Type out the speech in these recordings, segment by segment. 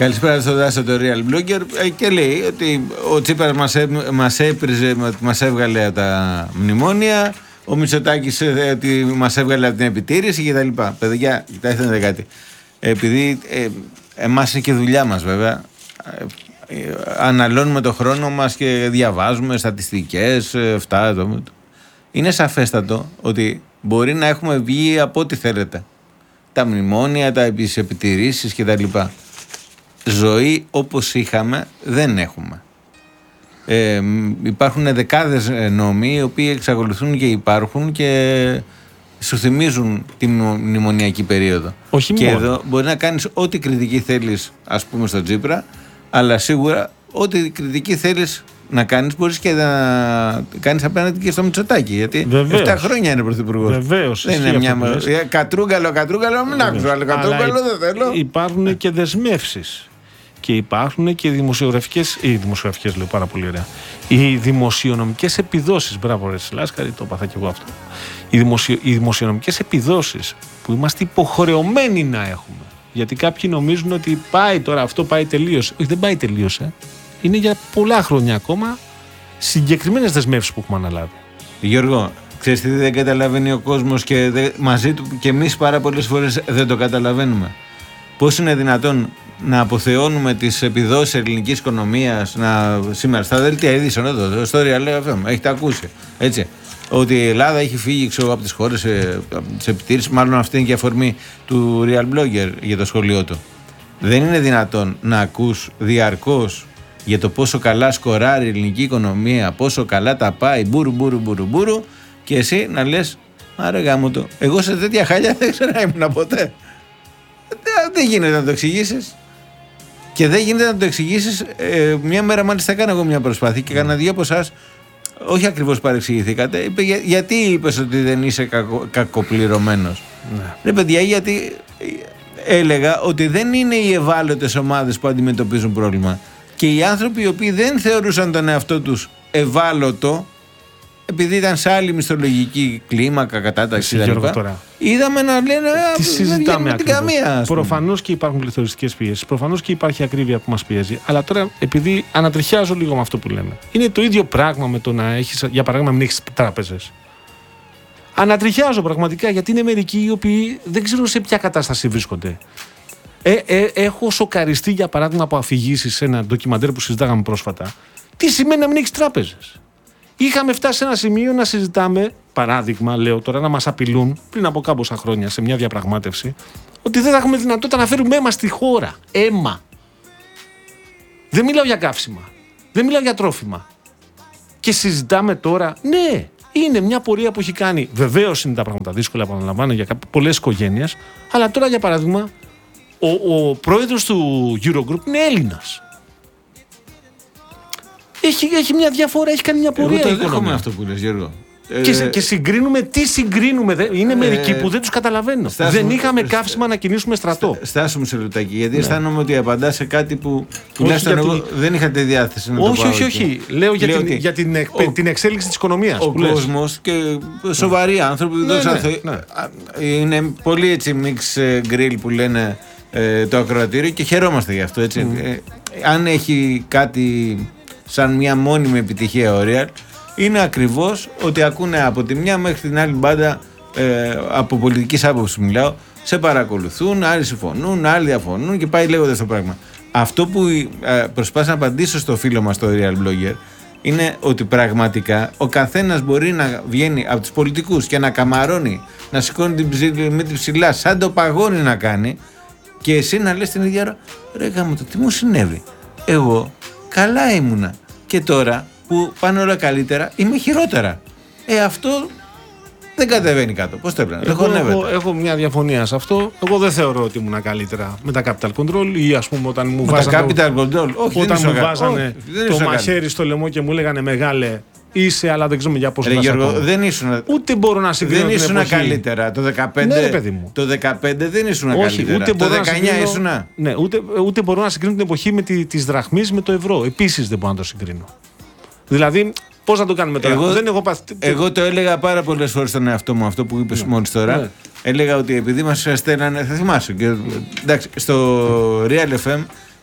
Καλησπέρα στο Δάσο, το Real Blogger, και λέει ότι ο Τσίπρας μας έπριζε, μας έβγαλε από τα μνημόνια, ο Μητσοτάκης ότι μας έβγαλε από την επιτήρηση κτλ. Παιδιά, κοιτάξτε κάτι. Επειδή εμάς είναι και δουλειά μας βέβαια, αναλώνουμε το χρόνο μας και διαβάζουμε στατιστικές, είναι σαφέστατο ότι μπορεί να έχουμε βγει από ό,τι θέλετε. Τα μνημόνια, τις επιτηρήσεις κτλ. Ζωή όπως είχαμε δεν έχουμε. Υπάρχουν δεκάδες νόμοι οι οποίοι εξακολουθούν και υπάρχουν και σου θυμίζουν τη μνημονιακή περίοδο. Όχι και μόνο. εδώ μπορεί να κάνεις ό,τι κριτική θέλεις, ας πούμε, στο Τσίπρα, αλλά σίγουρα ό,τι κριτική θέλεις να κάνεις μπορείς και να κάνεις απέναντι και στο Μητσοτάκη. Γιατί 7 χρόνια είναι πρωθυπουργός. Βεβαίως. Δεν είναι μια κατρούγκαλο, μην άκουσα άλλο κατρούγκαλο, δεν θέλω. Υπάρχουν και δεσμεύσεις. Και υπάρχουν και δημοσιογραφικές, λέω πάρα πολύ ωραία, οι δημοσιονομικές επιδόσεις. Μπράβο ρε Λάσκαρη, το παθα και εγώ αυτό. Οι δημοσιονομικές επιδόσεις που είμαστε υποχρεωμένοι να έχουμε. Γιατί κάποιοι νομίζουν ότι πάει τώρα, αυτό πάει τελείως. Όχι, δεν πάει τελείως. Είναι για πολλά χρόνια ακόμα συγκεκριμένες δεσμεύσεις που έχουμε αναλάβει. Γιώργο, ξέρεις τι δεν καταλαβαίνει ο κόσμος και μαζί του και εμείς πάρα πολλές φορές δεν το καταλαβαίνουμε? Πώς είναι δυνατόν να αποθεώνουμε τις επιδόσεις ελληνικής οικονομίας σήμερα στα δελτία ειδήσεων εδώ, στο Real FM, έχετε ακούσει, έτσι, ότι η Ελλάδα έχει φύγει από τις χώρες της επιτήρησης, μάλλον αυτή είναι και αφορμή του Real Blogger για το σχολείο του. Δεν είναι δυνατόν να ακούς διαρκώς για το πόσο καλά σκοράρει η ελληνική οικονομία, πόσο καλά τα πάει, μπούρου, και εσύ να λες, άρα γάμο το, εγώ σε τέτοια χάλια δεν ήμουν ποτέ. Δεν γίνεται να το εξηγήσεις. Και δεν γίνεται να το εξηγήσεις. Μια μέρα μάλιστα έκανα εγώ μια προσπάθεια και έκανα δύο από εσάς, όχι ακριβώς παρεξηγηθήκατε. Είπε, γιατί είπες ότι δεν είσαι κακοπληρωμένος? Ναι. Ρε παιδιά, γιατί έλεγα ότι δεν είναι οι ευάλωτες ομάδες που αντιμετωπίζουν πρόβλημα. Και οι άνθρωποι οι οποίοι δεν θεωρούσαν τον εαυτό τους ευάλωτο, επειδή ήταν σε άλλη μισθολογική κλίμακα, κατάταξη κτλ. Είδαμε να λένε. Τι συζητάμε ακριβώς? Προφανώς και υπάρχουν πληθωριστικές πιέσεις. Προφανώς και υπάρχει ακρίβεια που μας πιέζει. Αλλά τώρα, επειδή ανατριχιάζω λίγο με αυτό που λέμε, είναι το ίδιο πράγμα με το να έχεις, για παράδειγμα, μην έχεις τράπεζες. Ανατριχιάζω πραγματικά, γιατί είναι μερικοί οι οποίοι δεν ξέρουν σε ποια κατάσταση βρίσκονται. Έχω σοκαριστεί, για παράδειγμα, από αφηγήσεις σε ένα ντοκιμαντέρ που συζητάγαμε πρόσφατα. Τι σημαίνει να μην έχεις τράπεζες? Είχαμε φτάσει σε ένα σημείο να συζητάμε, παράδειγμα, λέω τώρα, να μας απειλούν πριν από κάμποσα χρόνια σε μια διαπραγμάτευση, ότι δεν θα έχουμε δυνατότητα να φέρουμε αίμα στη χώρα. Αίμα. Δεν μιλάω για καύσιμα. Δεν μιλάω για τρόφιμα. Και συζητάμε τώρα, ναι, είναι μια πορεία που έχει κάνει. Βεβαίως είναι τα πράγματα δύσκολα, επαναλαμβάνω, για πολλές οικογένειες, αλλά τώρα, για παράδειγμα, ο πρόεδρος του Eurogroup είναι Έλληνας. Έχει μια διαφορά, έχει κάνει μια πορεία. Εγώ το δέχομαι αυτό που λες, Γιώργο. Και συγκρίνουμε, τι συγκρίνουμε? Είναι μερικοί που δεν τους καταλαβαίνω. Δεν είχαμε καύσιμα να κινήσουμε στρατό. Στάσου σε λεπτάκι, γιατί αισθάνομαι ότι απαντά σε κάτι που τουλάχιστον εγώ δεν είχα τη διάθεση να το πω. Όχι. Λέω για την εξέλιξη της οικονομίας. Ο κόσμος και σοβαροί άνθρωποι. Είναι πολύ έτσι μίξ γκριλ που λένε το ακροατήριο και χαιρόμαστε γι' αυτό. Αν έχει κάτι σαν μια μόνιμη επιτυχία ο Real, είναι ακριβώς ότι ακούνε από τη μια μέχρι την άλλη μπάντα, από πολιτικής άποψης μιλάω, σε παρακολουθούν, άλλοι συμφωνούν, άλλοι διαφωνούν και πάει λέγοντας το πράγμα. Αυτό που προσπάθησα να απαντήσω στο φίλο μας, το Real Blogger, είναι ότι πραγματικά ο καθένας μπορεί να βγαίνει από τους πολιτικούς και να καμαρώνει, να σηκώνει την ψηλά, σαν το παγόνι να κάνει, και εσύ να λες την ίδια ώρα, ρε γάμο το, τι μου συνέβη? Εγώ καλά ήμουνα και τώρα που πάνε όλα καλύτερα είμαι χειρότερα. Αυτό δεν κατεβαίνει κάτω. Πώς το έπρεπε? Έχω μια διαφωνία σε αυτό. Εγώ δεν θεωρώ ότι ήμουν καλύτερα με τα capital control, ή ας πούμε όταν μου βάζανε το μαχαίρι στο λαιμό και μου λέγανε μεγάλε είσαι, αλλά δεν ξέρουμε για πόσο. Γιώργο, δεν ήσουν. Ούτε μπορώ να συγκρίνω. Δεν ήσουν καλύτερα. Το 2015. Ναι, παιδί μου. Το 2015 δεν ήσουν καλύτερα. Ούτε το 2019 ήσουν. Ναι, ούτε μπορώ να συγκρίνω την εποχή με της δραχμής με το ευρώ. Επίσης δεν μπορώ να το συγκρίνω. Δηλαδή, πώς να το κάνουμε τώρα? Εγώ το έλεγα πάρα πολλές φορές στον εαυτό μου, αυτό που είπες μόλις τώρα. Ναι. Έλεγα ότι επειδή μας στέλνανε, θα θυμάσαι, εντάξει, στο Real FM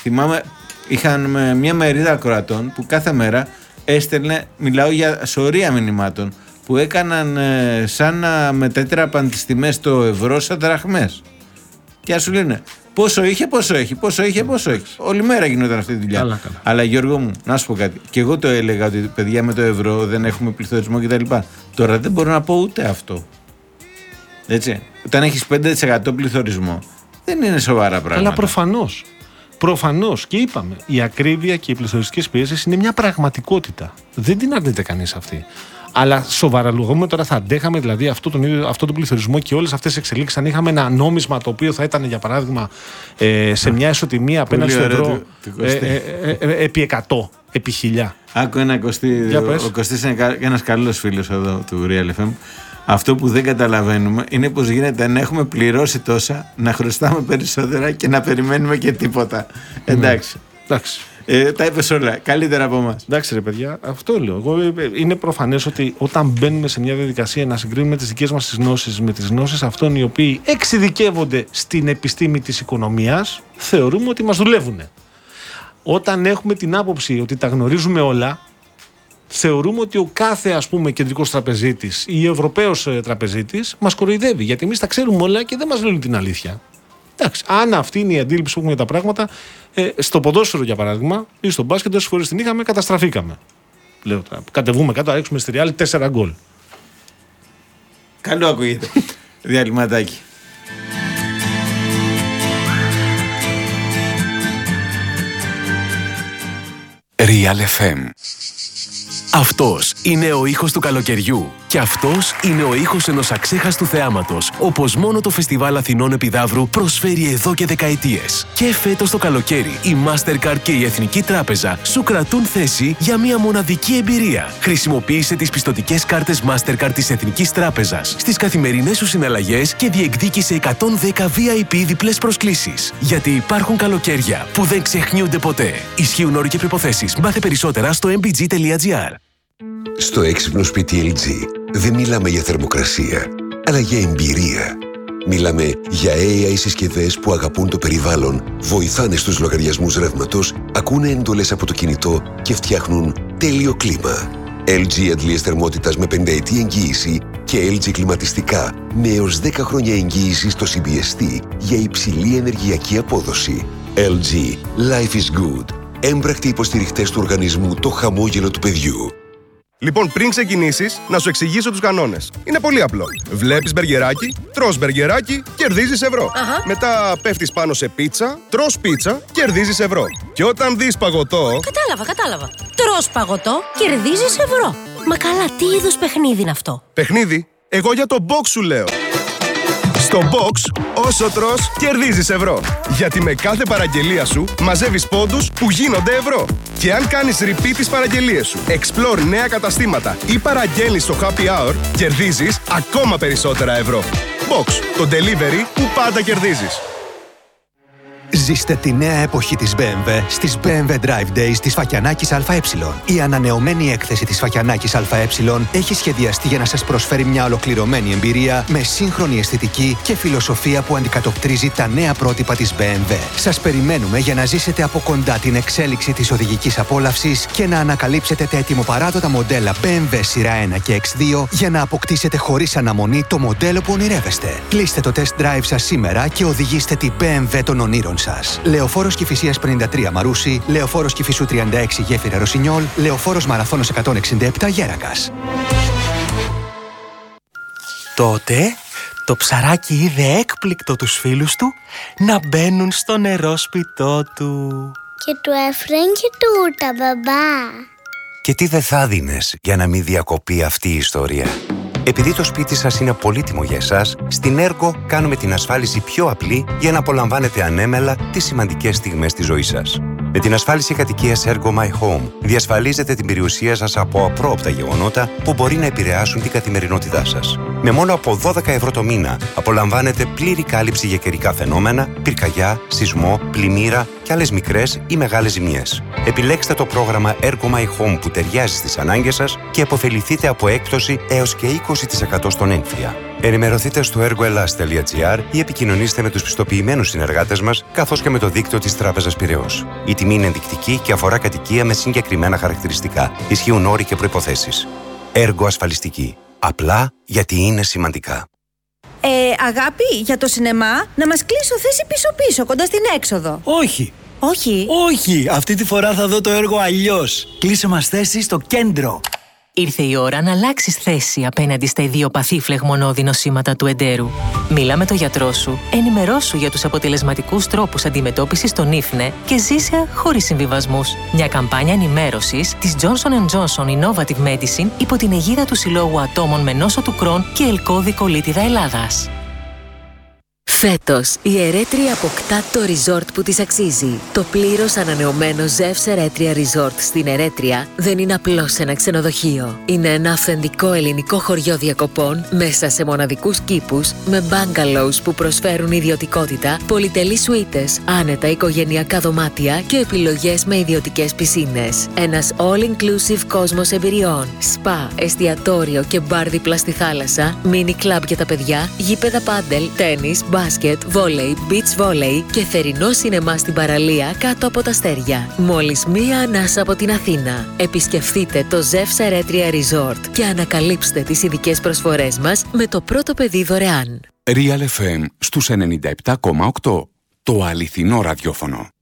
θυμάμαι, είχαν μια μερίδα ακροατών που κάθε μέρα έστελνε, μιλάω για σωρία μηνυμάτων, που έκαναν σαν να μετέτραπαν τις τιμές στο ευρώ σαν δραχμές. Και ας σου λένε πόσο είχε, πόσο έχει, πόσο είχε, πόσο έχει. Όλη μέρα γινόταν αυτή τη δουλειά. Καλά. Αλλά Γιώργο μου, να σου πω κάτι. Και εγώ το έλεγα ότι παιδιά με το ευρώ δεν έχουμε πληθωρισμό κτλ. Τώρα δεν μπορώ να πω ούτε αυτό. Έτσι. Όταν έχεις 5% πληθωρισμό, δεν είναι σοβαρά πράγματα. Αλλά προφανώς και είπαμε, η ακρίβεια και οι πληθωριστικές πιέσεις είναι μια πραγματικότητα. Δεν την αρνείται κανείς αυτή. Αλλά σοβαρά λογούμε τώρα θα αντέχαμε δηλαδή αυτό τον πληθωρισμό και όλες αυτές τις εξελίξεις αν είχαμε ένα νόμισμα το οποίο θα ήταν για παράδειγμα σε μια ισοτιμία απέναντι στο ευρώ επί 100, επί 1000. Άκου ένα Κωστή, ο Κωστής είναι ένας καλός φίλος εδώ του Real FM. Αυτό που δεν καταλαβαίνουμε είναι πως γίνεται να έχουμε πληρώσει τόσα, να χρωστάμε περισσότερα και να περιμένουμε και τίποτα. Εντάξει. Τα είπες όλα. Καλύτερα από εμάς. Εντάξει, ρε παιδιά, αυτό λέω. Είναι προφανές ότι όταν μπαίνουμε σε μια διαδικασία να συγκρίνουμε τις δικές μας τις γνώσεις με τις γνώσεις αυτών οι οποίοι εξειδικεύονται στην επιστήμη της οικονομίας, θεωρούμε ότι μας δουλεύουν. Όταν έχουμε την άποψη ότι τα γνωρίζουμε όλα, θεωρούμε ότι ο κάθε κεντρικός τραπεζίτης ή Ευρωπαίος τραπεζίτης μας κοροϊδεύει. Γιατί εμείς τα ξέρουμε όλα και δεν μας λένε την αλήθεια. Εντάξει, αν αυτή είναι η αντίληψη που έχουμε για τα πράγματα, στο ποδόσφαιρο για παράδειγμα ή στο μπάσκετ, όσες φορές την είχαμε, καταστραφήκαμε. Λέω τώρα, κατεβούμε κάτω, να ρίξουμε στη Ρεάλ 4 γκολ. Καλό ακούγεται. Διαλυματάκι. Real FM. Αυτός είναι ο ήχος του καλοκαιριού. Και αυτός είναι ο ήχος ενός αξέχαστου θεάματος, όπως μόνο το Φεστιβάλ Αθηνών Επιδαύρου προσφέρει εδώ και δεκαετίες. Και φέτος το καλοκαίρι, η Mastercard και η Εθνική Τράπεζα σου κρατούν θέση για μια μοναδική εμπειρία. Χρησιμοποίησε τις πιστωτικές κάρτες Mastercard της Εθνικής Τράπεζας στις καθημερινές σου συναλλαγές και διεκδίκησε 110 VIP διπλές προσκλήσεις. Γιατί υπάρχουν καλοκαίρια που δεν ξεχνιούνται ποτέ. Ισχύουν όροι και προϋποθέσεις. Μάθε περισσότερα στο mbg.gr. Στο έξυπνο σπίτι LG δεν μιλάμε για θερμοκρασία, αλλά για εμπειρία. Μιλάμε για AI συσκευές που αγαπούν το περιβάλλον, βοηθάνε στους λογαριασμούς ρεύματος, ακούνε εντολές από το κινητό και φτιάχνουν τέλειο κλίμα. LG αντλίες θερμότητας με 5ετή εγγύηση και LG κλιματιστικά με έως 10 χρόνια εγγύηση στο CBST για υψηλή ενεργειακή απόδοση. LG. Life is good. Έμπρακτοι υποστηριχτές του οργανισμού Το Χαμόγελο του Παιδιού. Λοιπόν, πριν ξεκινήσεις, να σου εξηγήσω τους κανόνες. Είναι πολύ απλό. Βλέπεις μπεργκεράκι, τρως μπεργκεράκι, κερδίζεις ευρώ. Μετά πέφτεις πάνω σε πίτσα, τρως πίτσα, κερδίζεις ευρώ. Και όταν δεις παγωτό... Κατάλαβα. Τρως παγωτό, κερδίζεις ευρώ. Μα καλά, τι είδους παιχνίδι είναι αυτό? Παιχνίδι? Εγώ για το box σου λέω. Στο box, όσο τρως, κερδίζεις ευρώ. Γιατί με κάθε παραγγελία σου μαζεύεις πόντους που γίνονται ευρώ. Και αν κάνεις repeat τις παραγγελίες σου, explore νέα καταστήματα ή παραγγέλνεις στο happy hour, κερδίζεις ακόμα περισσότερα ευρώ. Box, το delivery που πάντα κερδίζεις. Ζήστε τη νέα εποχή της BMW στις BMW Drive Days της Φακιανάκης ΑΕ. Η ανανεωμένη έκθεση της Φακιανάκης ΑΕ έχει σχεδιαστεί για να σας προσφέρει μια ολοκληρωμένη εμπειρία με σύγχρονη αισθητική και φιλοσοφία που αντικατοπτρίζει τα νέα πρότυπα της BMW. Σας περιμένουμε για να ζήσετε από κοντά την εξέλιξη της οδηγικής απόλαυσης και να ανακαλύψετε τα ετοιμοπαράδοτα μοντέλα BMW σειρά 1 και X2 για να αποκτήσετε χωρίς αναμονή το μοντέλο που ονειρεύεστε. Κλείστε το test drive σας σήμερα και οδηγήστε την BMW των ονείρων σας. Λεωφόρος Κηφισίας 53 Μαρούσι, Λεωφόρος Κηφισού 36 Γέφυρα Ρωσινιόλ, Λεωφόρος Μαραθώνος 167 Γέρακας. Τότε το ψαράκι είδε έκπληκτο τους φίλους του να μπαίνουν στο νερόσπιτό του. Και του έφεραν και τούρτα, μπαμπά. Και τι δεν θα δίνες για να μην διακοπεί αυτή η ιστορία? Επειδή το σπίτι σας είναι πολύτιμο για εσάς, στην Ergo κάνουμε την ασφάλιση πιο απλή για να απολαμβάνετε ανέμελα τις σημαντικές στιγμές της ζωής σας. Με την ασφάλιση κατοικίας Ergo My Home διασφαλίζετε την περιουσία σας από απρόοπτα γεγονότα που μπορεί να επηρεάσουν την καθημερινότητά σας. Με μόνο από 12 ευρώ το μήνα απολαμβάνετε πλήρη κάλυψη για καιρικά φαινόμενα, πυρκαγιά, σεισμό, πλημμύρα και άλλες μικρές ή μεγάλες ζημιές. Επιλέξτε το πρόγραμμα Ergo My Home που ταιριάζει στις ανάγκες σας και αποφεληθείτε από έκπτωση έως και 20% στον έμφυα. Ενημερωθείτε στο ergoelas.gr ή επικοινωνήστε με τους πιστοποιημένους συνεργάτες μας, καθώς και με το δίκτυο της Τράπεζας Πειραιώς. Η τιμή είναι ενδεικτική και αφορά κατοικία με συγκεκριμένα χαρακτηριστικά. Ισχύουν όροι και προϋποθέσεις. Έργο ασφαλιστική. Απλά γιατί είναι σημαντικά. Αγάπη, για το σινεμά, να μας κλείσω θέση πίσω-πίσω, κοντά στην έξοδο. Όχι. Όχι. Όχι, αυτή τη φορά θα δω το έργο αλλιώς. Κλείσε μας θέση στο κέντρο. Ήρθε η ώρα να αλλάξεις θέση απέναντι στα ιδιοπαθή φλεγμονώδη νοσήματα του εντέρου. Μίλα με τον γιατρό σου, ενημερώσου για τους αποτελεσματικούς τρόπους αντιμετώπισης των ύφνε και ζήσε χωρίς συμβιβασμούς. Μια καμπάνια ενημέρωσης της Johnson & Johnson Innovative Medicine υπό την αιγίδα του Συλλόγου Ατόμων με νόσο του Κρόν και ελκώδη κολίτιδα Ελλάδας. Φέτος, η Ερέτρια αποκτά το resort που της αξίζει. Το πλήρως ανανεωμένο Zevs Ερέτρια Resort στην Ερέτρια δεν είναι απλώς ένα ξενοδοχείο. Είναι ένα αυθεντικό ελληνικό χωριό διακοπών μέσα σε μοναδικούς κήπους με bungalows που προσφέρουν ιδιωτικότητα, πολυτελείς σουίτες, άνετα οικογενειακά δωμάτια και επιλογές με ιδιωτικές πισίνες. Ένας all-inclusive κόσμος εμπειριών, σπα, εστιατόριο και μπαρ δίπλα στη θάλασσα, mini club για τα παιδιά, γήπεδα πάντελ, τένις, μπάσκετ, βόλεϊ, beach volley και θερινό σινεμά στην παραλία κάτω από τα αστέρια. Μόλις μία ανάσα από την Αθήνα. Επισκεφτείτε το Zevs Ερέτρια Resort και ανακαλύψτε τις ειδικές προσφορές μας με το πρώτο παιδί δωρεάν. Real FM στους 97,8. Το αληθινό ραδιόφωνο.